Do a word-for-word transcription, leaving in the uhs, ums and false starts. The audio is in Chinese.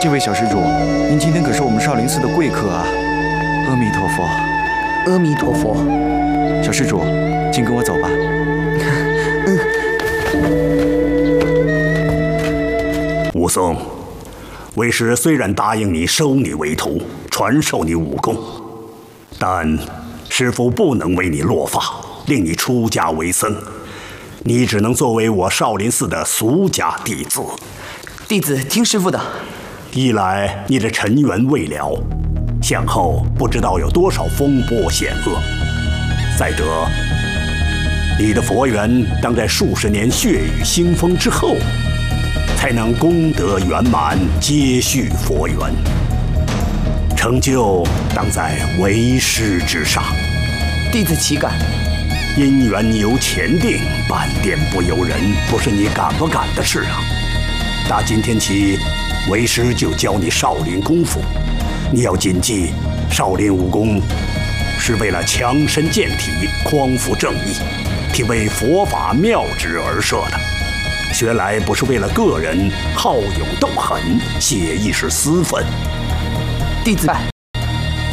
这位小施主，您今天可是我们少林寺的贵客啊！阿弥陀佛， 阿弥陀佛。 小施主，请跟我走吧。 嗯。 武松，为师虽然答应你收你为徒，传授你武功，但师父不能为你落发，令你出家为僧。你只能作为我少林寺的俗家弟子。 弟子听师父的。 一来你的尘缘未了，向后不知道有多少风波险恶；再者，你的佛缘当在数十年血雨腥风之后，才能功德圆满，接续佛缘。成就当在为师之上。 弟子岂敢？ 姻缘由前定，半点不由人，不是你敢不敢的事啊！打今天起，为师就教你少林功夫。你要谨记，少林武功是为了强身健体、匡扶正义，替为佛法妙旨而设的。学来不是为了个人好勇斗狠、写一时私愤。 弟子拜。